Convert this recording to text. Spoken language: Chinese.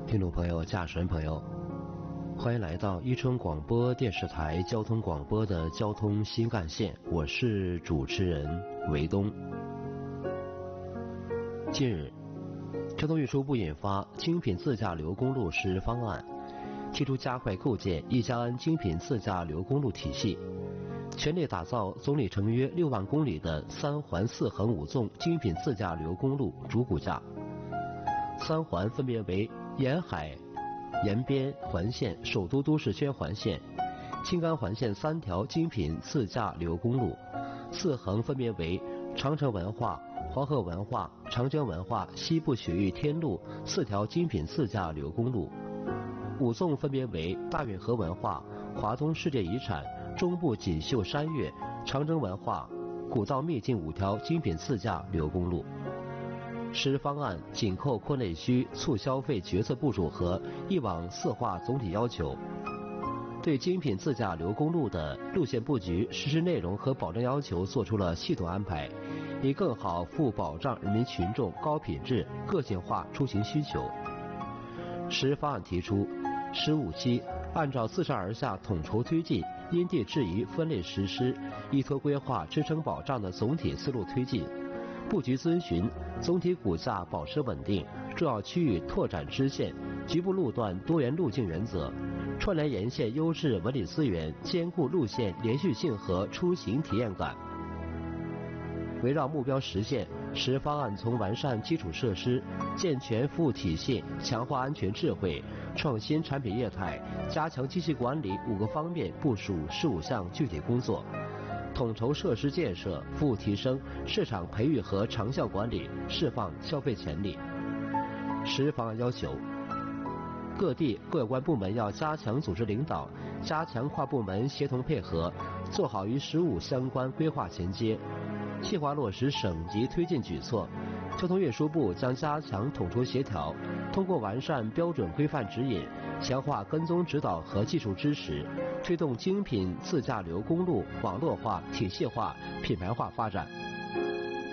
听众朋友、驾驶员朋友，欢迎来到伊春广播电视台交通广播的交通新干线，我是主持人维东。近日，交通运输部印发精品自驾旅游公路实施方案，提出加快构建一加 N 精品自驾旅游公路体系，全力打造总里程约6万公里的3环4横5纵精品自驾旅游公路主骨架。3环分别为沿海、沿边环线、首都都市圈环线、青甘环线3条精品自驾旅游公路，4横分别为长城文化、黄河文化、长江文化、西部雪域天路4条精品自驾旅游公路，5纵分别为大运河文化、华东世界遗产、中部锦绣山岳、长征文化、古道秘境5条精品自驾旅游公路。实施方案紧扣扩内需、促消费决策部署和一网四化总体要求，对精品自驾旅游公路的路线布局、实施内容和保证要求做出了系统安排，以更好服务保障人民群众高品质、个性化出行需求。实施方案提出，15期按照自上而下统筹推进、因地制宜分类实施、依托规划支撑保障的总体思路推进，布局遵循总体骨架保持稳定、重要区域拓展支线、局部路段多元路径原则，串联沿线优质文旅资源，兼顾路线连续性和出行体验感。围绕目标实现，实施方案从完善基础设施、健全服务体系、强化安全智慧、创新产品业态、加强机器管理5个方面部署15项具体工作，统筹设施建设、服务提升、市场培育和长效管理，释放消费潜力。实施方案要求，各地各有关部门要加强组织领导，加强跨部门协同配合，做好与15相关规划衔接，细化落实省级推进举措。交通运输部将加强统筹协调，通过完善标准规范指引，强化跟踪指导和技术支持，推动精品自驾旅游公路网络化、体系化、品牌化发展。